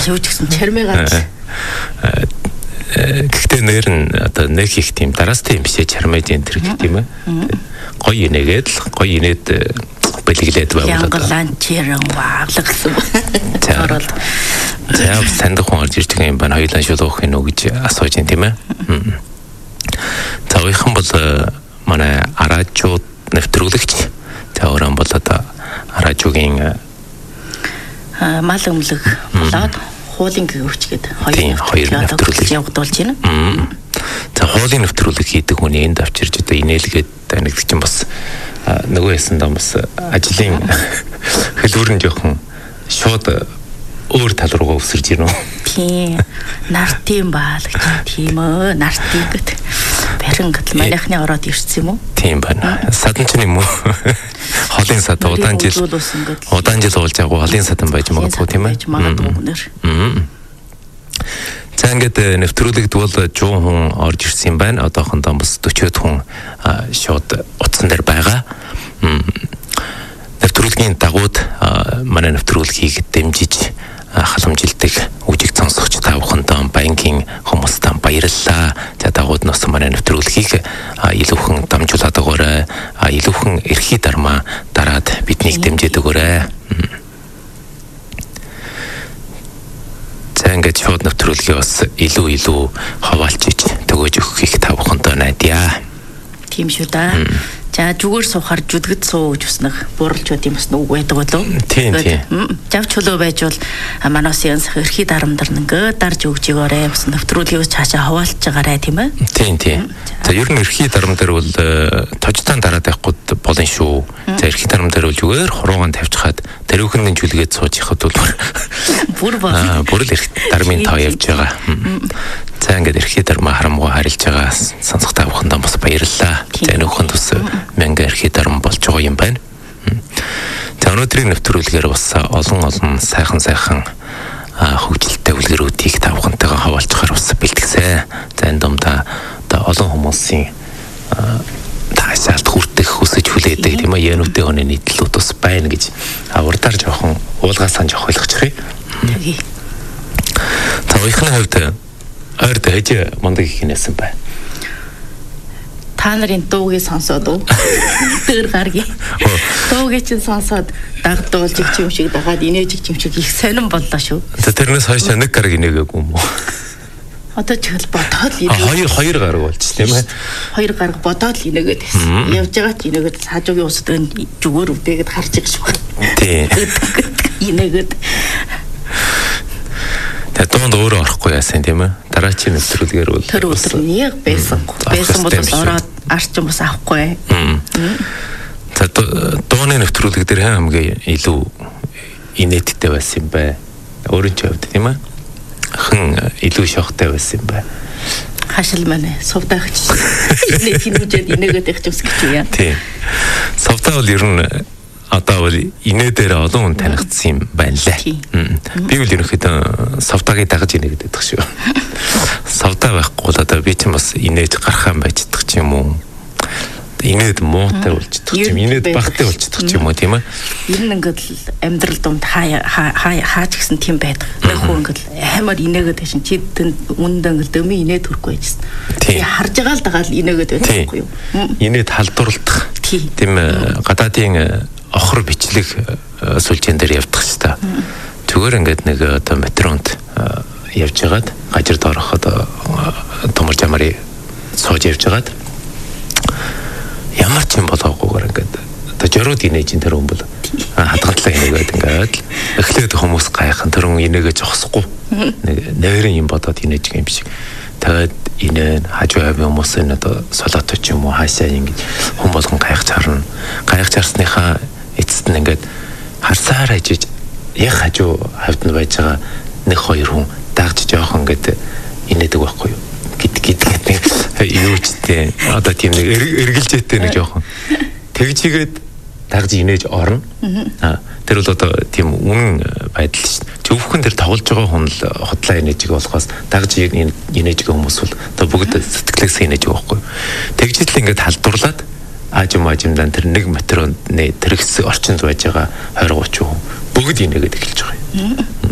Юу ч гэсэн чармыгаа. Гэхдээ нэр нь одоо нэг их тийм дараастай юм бишээ чармайдын тэр гэх тийм ээ. Гоё инээгээд л гоё инээд бэлэглээд байгуулдаг. Янгалан чирэн ваавлаг гэсэн. Орол. За сандах хүн орж ирдэг юм байна. Хоёулаа шууд уух юм уу гэж асууж байна тийм ээ. За ойхон бол манай араажууд нэвтрүүлэгч. За өөрөө бол одоо араажуугийн мал өмлөг болоод хуулын гэрвч гээд хоёр нэвтрүүлэг явагдуулж байна. За хуулийн нэвтрүүлэг хийдэг хүний энд авчирж одоо инээлгээд танигдчих чинь бас нөгөө ясандаа бас ажлын хэлбэр нь жоохон шууд өөр тал руугаа өсөрж ирнэ. Тийм. Нартын баалагч тийм ээ. Нартын гэд. Барин гэд манайхны ороод ирсэн юм уу? Тийм байна. Садан ч юм уу? Холын сад удаан жил уулж байгаа холын садан байж магадгүй тийм ээ. За ингээд нэвтрүүлэгд бол 100 хүн орж ирсэн юм байна. Одоохондоо бас 40 хүн шууд утсан дээр байгаа. Нэвтрүүлгийн дагууд манай нэвтрүүлгийг дэмжиж халамжилдаг үжиг сонсогч та бүхэндээ банкийн хүмүүстээ баярлалаа. За дагууд нас манай нэвтрүүлгийг илүүхэн дамжуулаад өгөөрэй. Илүүхэн эрхий дармаа дараад биднийг дэмжиж өгөөрэй. За ингээд шууд нэвтрүүлгээ бас илүү хаваалж ич төгөөж өгөхийг та бүхэндээ найдаа. Тийм шүү да. За зүгээр суухаар жүдгэд суу гэж уснах бууралчуудын бас нүг байдаг болов. Тийм. Жав чөлөө байж бол манаас янсах эрхий дарамдар нэгэ дарж өгч өгөөрэй. Бас нэвтрүүлгийг цаашаа хаваалж байгаарай тийм ээ. Тийм. За ер нь эрхий дарамдар бол тожтон дараад явахгүй болно шүү. За эрхий дарамдар бол зүгээр хуруугаан тавьчихад тэрүүхэн жүлгээд сууж яхад бол бүр л эрхий дармын тоо явж байгаа. За ингээд эрхий дармаа харамгүй харилж байгаа сонсох та бүхэндээ бас баярлалаа. За нөхөнд бас мянга эрхий дарма болж байгаа юм байна. За өнөөдрийн нэвтрүүлгээр бас олон сайхан хөгжилтэй үлгэрүүдийг та бүхэнтэйгээ хаваалцахаар бас бэлтгэсэн. За энэ дундаа одоо олон хүмүүсийн таашаалт хүртэх хүсэж хүлээдэг тийм ээ януутай хүний нийтлүүд бас байна гэж урдаар жоохон уулгаасаа жоох ойлгочих юм. За ойхны хувьд ойрд хэж мундаг их нээсэн бай. Та нарын дуугийг сонсоод уу? Тэр гаргийн. Дуугийг чинь сонсоод дагдуулж юм шиг дагаад инээж юм шиг их сонирн боллоо шүү. Тэрнээс хойш нэг гараг инээгээгүй юм уу? Одоо ч хэл бодоод л инээ. Хоёр гараг болж тийм ээ. Хоёр гараг бодоод л инээгээд байсан. Явж байгаа ч инээгээд хажуугийн усд зүгээр үдээгээд харж байгаа шүү. Тийм. Инээгээд тэ донд өөрөө орохгүй яасан тийм ээ. Дараачийн нэвтрүүлгээр бол тэр өдөр нэг байсан бол ороод арчин бас авахгүй. За дооны нэвтрүүлэг дээр хамгийн илүү инээдтэй байсан юм бай. Өөрөөр хэлбэл тийм ээ. Хэн илүү шохтой байсан юм бай. Хашил манай сувдаагч инээд хинүүжээд инээгээд их ч үсгэж юм яа. Тийм. Сувдаа бол ер нь одоо бол инээдээр олон хүн танигдсан юм байна лээ. Би бол ерөнхийдөө сувдаагийн дагаж инээгээд байдаг шүү. Сувдаа байхгүй бол одоо би ч бас инээж гарахаан байж чадах ч юм уу. Инээд муутай болж чадах ч юм, инээд багтай болж чадах ч юм уу тийм ээ. Ер нь ингээд амьдрал донд хаач гэсэн тийм байдаг. Нэг хүн ингээд аймаар инээгээд байсан чи үндэ ингээд дөмийн инээд төрөхгүй байжсэн. Тэгээ харж байгаа л дагаал инээгээд байхгүй юу? Инээд халдварлах. Тийм гадаадын охор бичлэг сүлжээн дээр явдаг ч та. Зүгээр ингээд нэг одоо метронд явж байгаад гажирд ороход томор жамари сууж явж байгаад ямар ч юм болоогүйгээр ингээд одоо жорууд инээж тэр хүн бол хадгалтлаа инээгээд ингээд эхлээд хүмүүс гайхан тэр хүн инээгээ зогсохгүй нэг нэрэн юм бодоод инээж юм шиг тэгээд инээ хажуу авийн хүмүүс энэ одоо солиотой ч юм уу хаашаа ингэж хүн болгон гайхаж харна гайхаж харсныхаа эцэст нь ингээд харсаар ажиж яг хажуу хавьд нь байж байгаа нэг хоёр хүн дагж жоохон ингээд инээдэг байхгүй юу юу ч тийм одоо тийм нэг эргэлжээтэй нэг жоохон тэгж игээд дагж инээж орно. Тэр бол одоо тийм үнэн байдал шүү дээ. Зөвхөн тэр тоглож байгаа хүн л хотлоо инээж болохоос дагж инээж байгаа хүмүүс бол одоо бүгд сэтгэлээс инээж байгаа байхгүй. Тэгж л ингээд халдварлаад аажимдан тэр нэг метроны тэрэгс орчинд байж байгаа 20-30 хүн бүгд инээгээд эхэлж байгаа юм.